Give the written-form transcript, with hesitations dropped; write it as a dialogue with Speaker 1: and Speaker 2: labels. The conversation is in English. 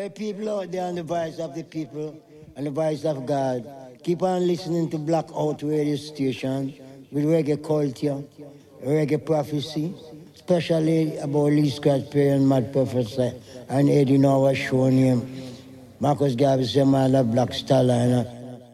Speaker 1: Hey, people out there on the voice of the people and the voice of God, keep on listening to Blackout Radio Station with reggae culture, reggae prophecy, especially about Lee Scratch Perry and Mad Professor and Eddie Noah show name. Marcus Garvey said, man, Black Star,